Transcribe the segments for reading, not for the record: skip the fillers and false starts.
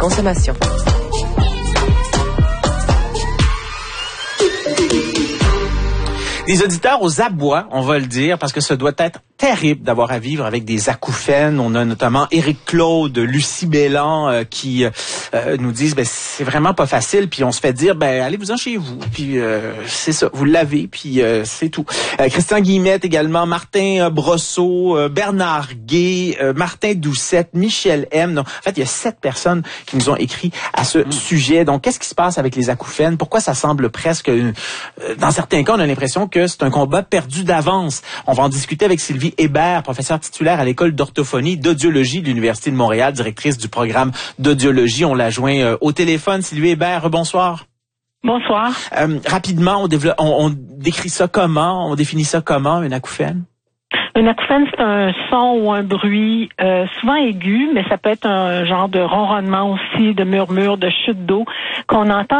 consommation. Des auditeurs aux abois, on va le dire, parce que ça doit être terrible d'avoir à vivre avec des acouphènes. On a notamment Éric Claude, Lucie Bélan qui nous disent c'est vraiment pas facile, puis on se fait dire allez-vous-en chez vous, puis c'est ça, vous l'avez, puis c'est tout. Christian Guillemette également, Martin Brosseau, Bernard Gay, Martin Doucette, Michel M. Donc, en fait, il y a 7 personnes qui nous ont écrit à ce sujet. Donc, qu'est-ce qui se passe avec les acouphènes? Pourquoi ça semble presque... dans certains cas, on a l'impression que c'est un combat perdu d'avance. On va en discuter avec Sylvie Hébert, professeure titulaire à l'école d'orthophonie d'audiologie de l'Université de Montréal, directrice du programme d'audiologie. On la joint au téléphone. Sylvie Hébert, bonsoir. Bonsoir. Rapidement, on décrit ça comment? On définit ça comment, une acouphène? Une acouphène, c'est un son ou un bruit souvent aigu, mais ça peut être un genre de ronronnement aussi, de murmure, de chute d'eau qu'on entend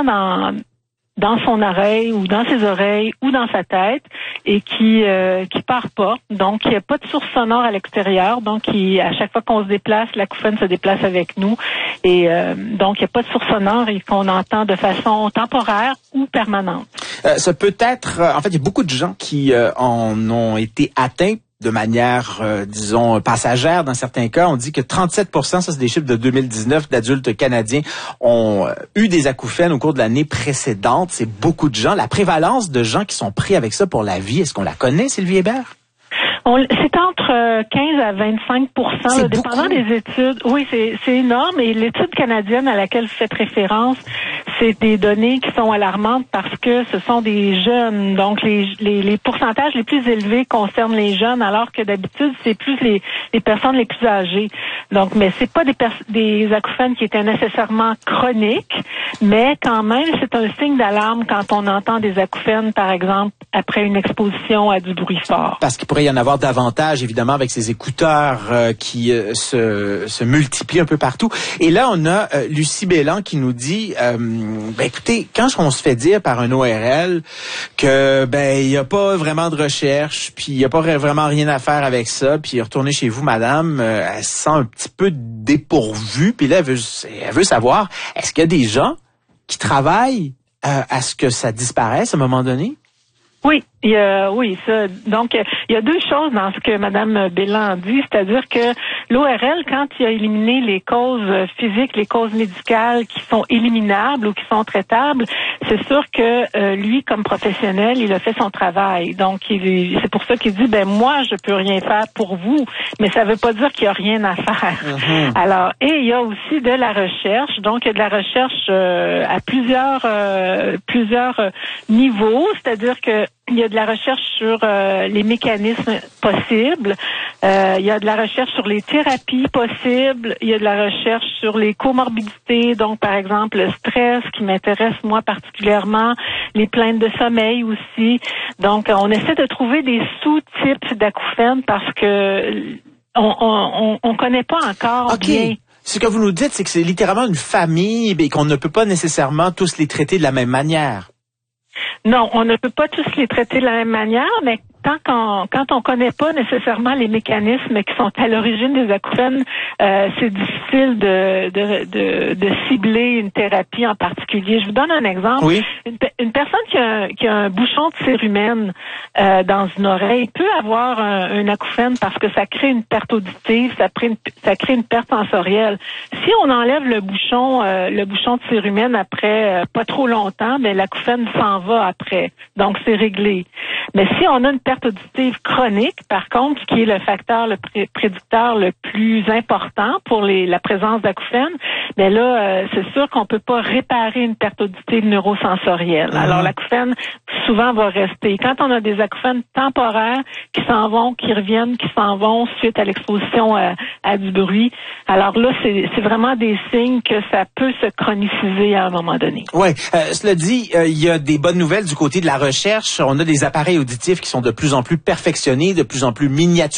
dans son oreille ou dans ses oreilles ou dans sa tête et qui part pas. Donc, il n'y a pas de source sonore à l'extérieur. Donc, à chaque fois qu'on se déplace, l'acouphène se déplace avec nous. Et donc, il n'y a pas de source sonore et qu'on entend de façon temporaire ou permanente. Ça peut être... en fait, il y a beaucoup de gens qui en ont été atteints de manière, disons, passagère. Dans certains cas, on dit que 37%, ça c'est des chiffres de 2019, d'adultes canadiens ont eu des acouphènes au cours de l'année précédente. C'est beaucoup de gens. La prévalence de gens qui sont pris avec ça pour la vie, est-ce qu'on la connaît, Sylvie Hébert? C'est entre 15 à 25%, là, dépendant des études. Oui, c'est énorme. Et l'étude canadienne à laquelle vous faites référence, c'est des données qui sont alarmantes parce que ce sont des jeunes. Donc, les pourcentages les plus élevés concernent les jeunes, alors que d'habitude, c'est plus les personnes les plus âgées. Donc, mais c'est pas des acouphènes qui étaient nécessairement chroniques, mais quand même, c'est un signe d'alarme quand on entend des acouphènes, par exemple, après une exposition à du bruit fort. Parce qu'il pourrait y en avoir davantage, évidemment, avec ces écouteurs qui se multiplient un peu partout. Et là, on a Lucie Bélan qui nous dit, écoutez, quand on se fait dire par un ORL que il y a pas vraiment de recherche, puis il y a pas vraiment rien à faire avec ça, puis retournez chez vous, madame, elle se sent un petit peu dépourvue, puis là, elle veut savoir, est-ce qu'il y a des gens qui travaillent à ce que ça disparaisse à un moment donné? Oui, ça. Donc, il y a deux choses dans ce que Mme Bélan dit, c'est-à-dire que l'ORL, quand il a éliminé les causes physiques, les causes médicales qui sont éliminables ou qui sont traitables, c'est sûr que lui, comme professionnel, il a fait son travail. Donc, c'est pour ça qu'il dit, moi, je peux rien faire pour vous, mais ça veut pas dire qu'il y a rien à faire. Mm-hmm. Alors, et il y a aussi de la recherche. Donc, il y a de la recherche à plusieurs niveaux, c'est-à-dire que il y a de la recherche sur les mécanismes possibles, il y a de la recherche sur les thérapies possibles, il y a de la recherche sur les comorbidités, donc par exemple le stress qui m'intéresse moi particulièrement, les plaintes de sommeil aussi. Donc on essaie de trouver des sous-types d'acouphènes parce que on connaît pas encore bien. Ce que vous nous dites, c'est que c'est littéralement une famille et qu'on ne peut pas nécessairement tous les traiter de la même manière. Non, on ne peut pas tous les traiter de la même manière, mais quand on connaît pas nécessairement les mécanismes qui sont à l'origine des acouphènes, c'est difficile de cibler une thérapie en particulier. Je vous donne un exemple. Oui. Une personne qui a un bouchon de cérumen dans une oreille peut avoir un acouphène parce que ça crée une perte auditive, ça crée une perte sensorielle. Si on enlève le bouchon de cérumen après pas trop longtemps, l'acouphène s'en va après. Donc c'est réglé. Mais si on a une perte auditive chronique, par contre, qui est le facteur, le prédicteur le plus important pour la présence d'acouphènes, c'est sûr qu'on peut pas réparer une perte auditive neurosensorielle. Alors l'acouphène, souvent, va rester. Quand on a des acouphènes temporaires qui s'en vont, qui reviennent, qui s'en vont suite à l'exposition à du bruit, alors là, c'est vraiment des signes que ça peut se chroniciser à un moment donné. Oui. Cela dit, il y a des bonnes nouvelles du côté de la recherche. On a des appareils auditifs qui sont de plus en plus perfectionnés, de plus en plus miniaturisés.